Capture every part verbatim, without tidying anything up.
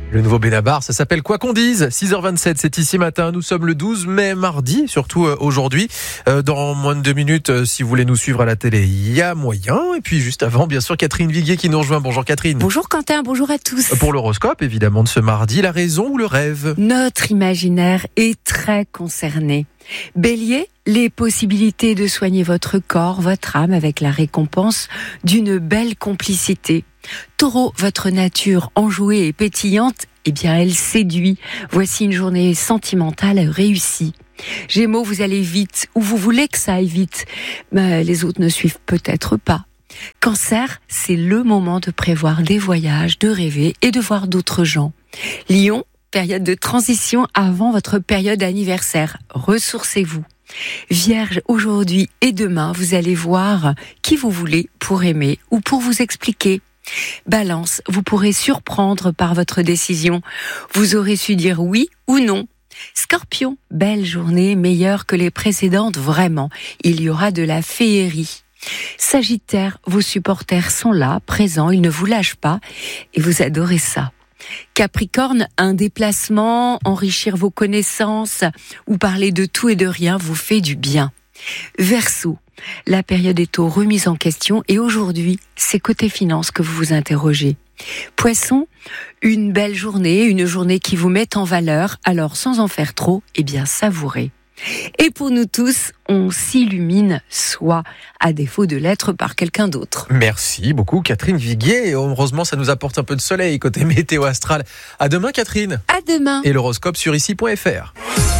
Le nouveau Benabar, ça s'appelle Quoi qu'on dise. six heures vingt-sept, c'est ici matin. Nous sommes le douze mai, mardi, surtout euh, aujourd'hui. Euh, dans moins de deux minutes, euh, si vous voulez nous suivre à la télé, il y a moyen. Et puis juste avant, bien sûr, Catherine Viguier qui nous rejoint. Bonjour Catherine. Bonjour Quentin, bonjour à tous. Pour l'horoscope, évidemment, de ce mardi, la raison ou le rêve? Notre imaginaire est très concerné. Bélier, les possibilités de soigner votre corps, votre âme avec la récompense d'une belle complicité. Taureau, votre nature enjouée et pétillante, eh bien elle séduit. Voici une journée sentimentale réussie. Gémeaux, vous allez vite, ou vous voulez que ça aille vite, mais les autres ne suivent peut-être pas. Cancer, c'est le moment de prévoir des voyages, de rêver et de voir d'autres gens. Lion, période de transition avant votre période anniversaire. Ressourcez-vous. Vierge, aujourd'hui et demain, vous allez voir qui vous voulez pour aimer ou pour vous expliquer. Balance, vous pourrez surprendre par votre décision. Vous aurez su dire oui ou non. Scorpion, belle journée, meilleure que les précédentes, vraiment. Il y aura de la féerie. Sagittaire, vos supporters sont là, présents, ils ne vous lâchent pas et vous adorez ça. Capricorne, un déplacement, enrichir vos connaissances ou parler de tout et de rien vous fait du bien. Verseau, la période est aux remises en question et aujourd'hui, c'est côté finance que vous vous interrogez. Poisson, une belle journée, une journée qui vous met en valeur, alors sans en faire trop, eh bien savourez. Et pour nous tous, on s'illumine soi, à défaut de l'être par quelqu'un d'autre. Merci beaucoup Catherine Viguier. Et heureusement, ça nous apporte un peu de soleil côté météo astral. À demain Catherine. À demain. Et l'horoscope sur ici point f r.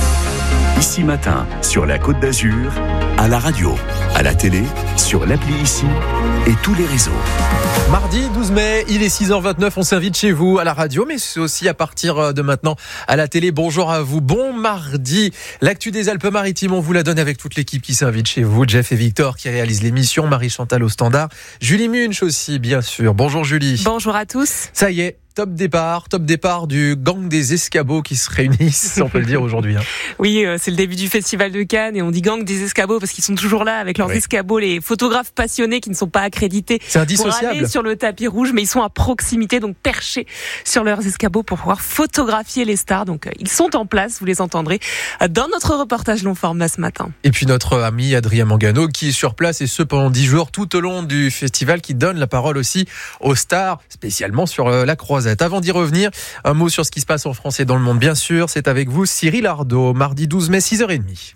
Ici Matin, sur la Côte d'Azur, à la radio, à la télé, sur l'appli Ici et tous les réseaux. Mardi douze mai, il est six heures vingt-neuf, on s'invite chez vous à la radio, mais c'est aussi à partir de maintenant à la télé. Bonjour à vous, bon mardi. L'actu des Alpes-Maritimes, on vous la donne avec toute l'équipe qui s'invite chez vous. Jeff et Victor qui réalisent l'émission, Marie-Chantal au standard, Julie Munch aussi, bien sûr. Bonjour Julie. Bonjour à tous. Ça y est. Top départ, top départ du gang des escabeaux qui se réunissent, on peut le dire aujourd'hui. Hein. Oui, euh, c'est le début du Festival de Cannes et on dit gang des escabeaux parce qu'ils sont toujours là avec leurs oui. escabeaux, les photographes passionnés qui ne sont pas accrédités c'est indissociable. Pour aller sur le tapis rouge, mais ils sont à proximité, donc perchés sur leurs escabeaux pour pouvoir photographier les stars. Donc euh, ils sont en place, vous les entendrez euh, dans notre reportage long format ce matin. Et puis notre ami Adrien Mangano qui est sur place et ce pendant dix jours tout au long du festival, qui donne la parole aussi aux stars, spécialement sur euh, la croisette. Avant d'y revenir, un mot sur ce qui se passe en France et dans le monde, bien sûr. C'est avec vous, Cyril Ardo, mardi douze mai, six heures trente.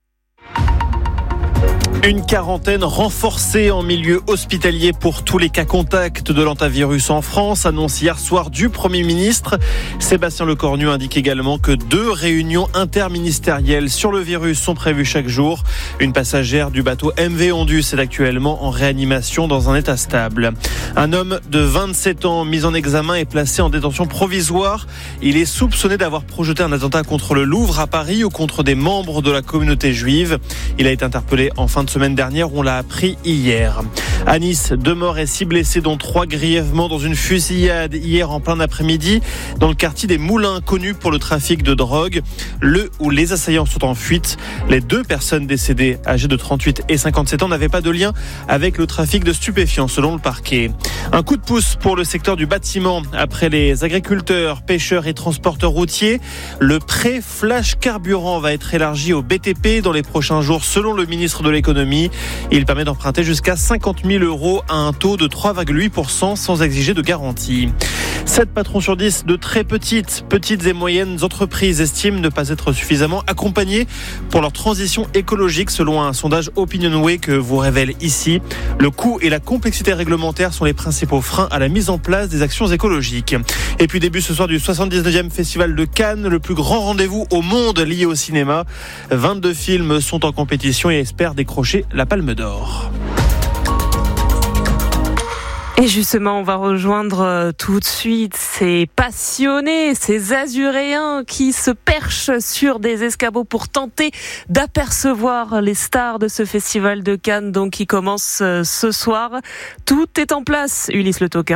Une quarantaine renforcée en milieu hospitalier pour tous les cas contacts de l'hantavirus en France, annonce hier soir du Premier ministre. Sébastien Lecornu indique également que deux réunions interministérielles sur le virus sont prévues chaque jour. Une passagère du bateau M V Ondus est actuellement en réanimation dans un état stable. Un homme de vingt-sept ans mis en examen est placé en détention provisoire. Il est soupçonné d'avoir projeté un attentat contre le Louvre à Paris ou contre des membres de la communauté juive. Il a été interpellé en fin de semaine dernière, on l'a appris hier. À Nice, deux morts et six blessés, dont trois grièvement dans une fusillade hier en plein après-midi dans le quartier des Moulins, connu pour le trafic de drogue. Le ou les assaillants sont en fuite. Les deux personnes décédées, âgées de trente-huit et cinquante-sept ans, n'avaient pas de lien avec le trafic de stupéfiants, selon le parquet. Un coup de pouce pour le secteur du bâtiment après les agriculteurs, pêcheurs et transporteurs routiers. Le prêt flash carburant va être élargi au B T P dans les prochains jours, selon le ministre de l'économie. Il permet d'emprunter jusqu'à cinquante mille euros à un taux de trois virgule huit pour cent sans exiger de garantie. sept patrons sur dix de très petites, petites et moyennes entreprises estiment ne pas être suffisamment accompagnés pour leur transition écologique, selon un sondage Opinionway que vous révèle ici. Le coût et la complexité réglementaire sont les principaux freins à la mise en place des actions écologiques. Et puis début ce soir du soixante-dix-neuvième Festival de Cannes, le plus grand rendez-vous au monde lié au cinéma. vingt-deux films sont en compétition et espèrent décrocher la Palme d'Or. Et justement, on va rejoindre tout de suite ces passionnés, ces Azuréens qui se perchent sur des escabeaux pour tenter d'apercevoir les stars de ce festival de Cannes, donc qui commence ce soir. Tout est en place, Ulysse Le Toquin.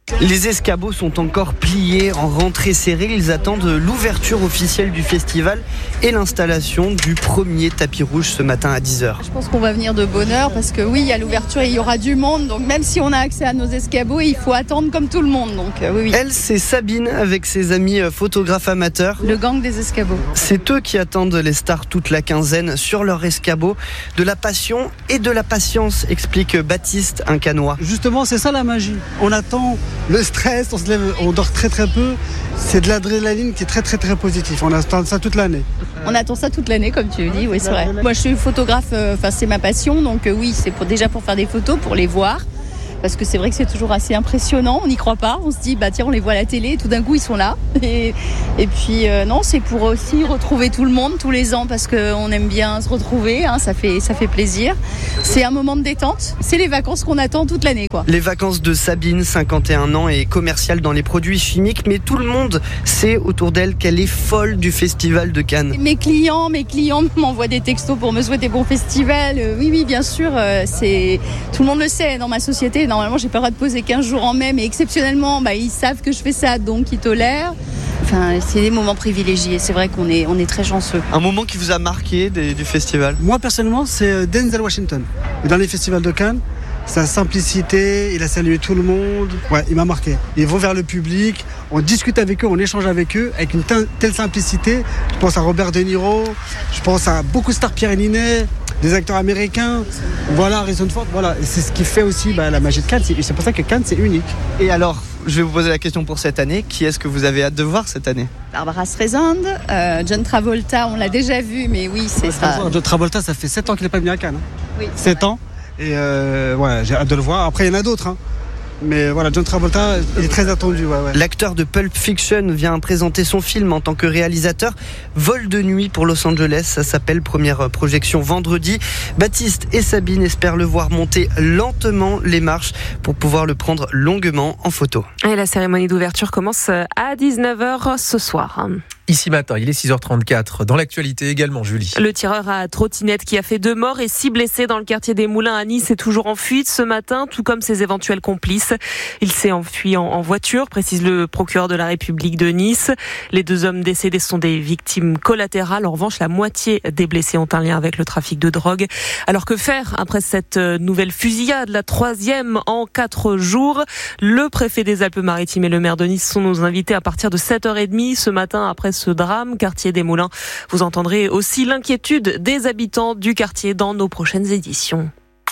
Les escabeaux sont encore pliés en rentrée serrée. Ils attendent l'ouverture officielle du festival et l'installation du premier tapis rouge ce matin à dix heures. Je pense qu'on va venir de bonne heure parce que oui, il y a l'ouverture et il y aura du monde. Donc même si on a accès à nos escabeaux, il faut attendre comme tout le monde. Donc euh, oui, oui. Elle, c'est Sabine avec ses amis photographes amateurs. Le gang des escabeaux. C'est eux qui attendent les stars toute la quinzaine sur leur escabeau. De la passion et de la patience, explique Baptiste, un Cannois. Justement, c'est ça la magie. On attend le stress, on se lève, on dort très très peu. C'est de l'adrénaline qui est très très très positif. On attend ça toute l'année. On attend ça toute l'année, comme tu dis, oui c'est vrai. Moi je suis photographe, enfin euh, c'est ma passion, donc euh, oui c'est pour, déjà pour faire des photos, pour les voir. Parce que c'est vrai que c'est toujours assez impressionnant, on n'y croit pas, on se dit bah tiens on les voit à la télé et tout d'un coup ils sont là. Et, et puis euh, non, c'est pour aussi retrouver tout le monde tous les ans parce qu'on aime bien se retrouver, hein, ça fait, ça fait plaisir. C'est un moment de détente, c'est les vacances qu'on attend toute l'année, quoi. Les vacances de Sabine, cinquante et un ans, est commerciale dans les produits chimiques, mais tout le monde sait autour d'elle qu'elle est folle du festival de Cannes. Mes clients, mes clients m'envoient des textos pour me souhaiter bon festival. Euh, oui oui bien sûr, euh, c'est... tout le monde le sait dans ma société. Normalement, j'ai pas le droit de poser quinze jours en mai, mais exceptionnellement, bah, ils savent que je fais ça, donc ils tolèrent. Enfin, c'est des moments privilégiés. C'est vrai qu'on est, on est très chanceux. Un moment qui vous a marqué des, du festival? Moi, personnellement, c'est Denzel Washington. Dans les festivals de Cannes, sa simplicité, il a salué tout le monde. Ouais, il m'a marqué. Ils vont vers le public, on discute avec eux, on échange avec eux, avec une telle simplicité. Je pense à Robert De Niro, je pense à beaucoup de stars, Pierre Ninet, des acteurs américains, voilà, Harrison Ford, voilà. Et c'est ce qui fait aussi bah, la magie de Cannes. C'est, c'est pour ça que Cannes, c'est unique. Et alors, je vais vous poser la question pour cette année. Qui est-ce que vous avez hâte de voir cette année? Barbara Streisand, euh, John Travolta, on l'a déjà vu, mais oui, c'est ouais, ça. John Travolta, ça fait sept ans qu'il n'est pas venu à Cannes. Hein. Oui. sept ans. Et euh, ouais, j'ai hâte de le voir. Après, il y en a d'autres. Hein. Mais voilà, John Travolta, il est très attendu. Ouais, ouais. L'acteur de Pulp Fiction vient présenter son film en tant que réalisateur. Vol de nuit pour Los Angeles, ça s'appelle. Première projection vendredi. Baptiste et Sabine espèrent le voir monter lentement les marches pour pouvoir le prendre longuement en photo. Et la cérémonie d'ouverture commence à dix-neuf heures ce soir. Ici matin, il est six heures trente-quatre. Dans l'actualité également, Julie. Le tireur à trottinette qui a fait deux morts et six blessés dans le quartier des Moulins à Nice est toujours en fuite ce matin, tout comme ses éventuels complices. Il s'est enfui en, en voiture, précise le procureur de la République de Nice. Les deux hommes décédés sont des victimes collatérales. En revanche, la moitié des blessés ont un lien avec le trafic de drogue. Alors que faire après cette nouvelle fusillade, la troisième en quatre jours? Le préfet des Alpes-Maritimes et le maire de Nice sont nos invités à partir de sept heures trente ce matin après ce drame, quartier des Moulins. Vous entendrez aussi l'inquiétude des habitants du quartier dans nos prochaines éditions.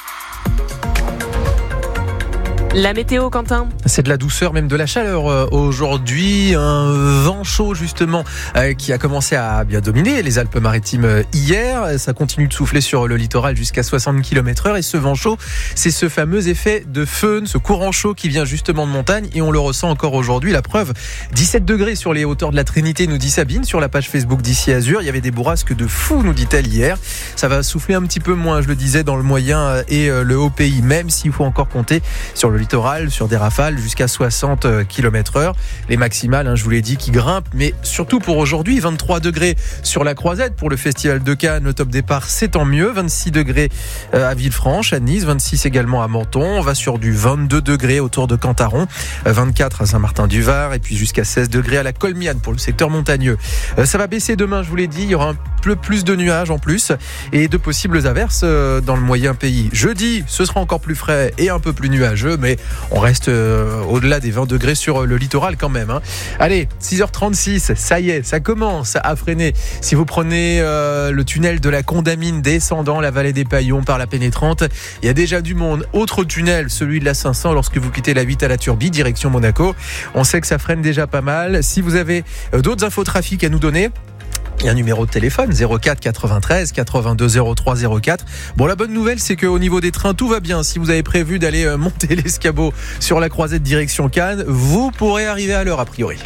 La météo, Quentin. C'est de la douceur, même de la chaleur euh, aujourd'hui. Un vent chaud, justement, euh, qui a commencé à bien dominer les Alpes-Maritimes euh, hier. Ça continue de souffler sur le littoral jusqu'à soixante kilomètres heure. Et ce vent chaud, c'est ce fameux effet de föhn, ce courant chaud qui vient justement de montagne. Et on le ressent encore aujourd'hui. La preuve, dix-sept degrés sur les hauteurs de la Trinité, nous dit Sabine, sur la page Facebook d'Ici Azur. Il y avait des bourrasques de fou, nous dit-elle hier. Ça va souffler un petit peu moins, je le disais, dans le moyen et le haut pays, même s'il faut encore compter sur le littoral, sur des rafales jusqu'à soixante kilomètres heure. Les maximales, hein, je vous l'ai dit, qui grimpent, mais surtout pour aujourd'hui, vingt-trois degrés sur la Croisette pour le Festival de Cannes. Le top départ, c'est tant mieux. vingt-six degrés à Villefranche, à Nice, vingt-six également à Menton. On va sur du vingt-deux degrés autour de Cantaron, vingt-quatre à Saint-Martin-du-Var et puis jusqu'à seize degrés à la Colmiane pour le secteur montagneux. Ça va baisser demain, je vous l'ai dit. Il y aura un peu plus de nuages en plus et de possibles averses dans le moyen pays. Jeudi, ce sera encore plus frais et un peu plus nuageux, mais on reste euh, au-delà des vingt degrés sur le littoral quand même. Hein. Allez, six heures trente-six, ça y est, ça commence à freiner. Si vous prenez euh, le tunnel de la Condamine descendant la vallée des Paillons par la pénétrante, il y a déjà du monde. Autre tunnel, celui de la cinq cents, lorsque vous quittez la huit à la Turbie, direction Monaco. On sait que ça freine déjà pas mal. Si vous avez euh, d'autres infos trafic à nous donner, il y a un numéro de téléphone, zéro quatre quatre-vingt-treize quatre-vingt-deux zéro trois zéro quatre. Bon, la bonne nouvelle, c'est qu'au niveau des trains, tout va bien. Si vous avez prévu d'aller monter l'escabeau sur la Croisette direction Cannes, vous pourrez arriver à l'heure, a priori.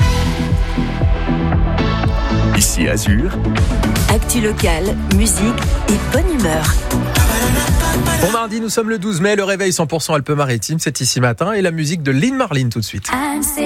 Ici Azur. Actu locale, musique et bonne humeur. Bon mardi, nous sommes le douze mai, le réveil cent pour cent Alpes-Maritimes, c'est ici matin, et la musique de Lynn Marlin tout de suite.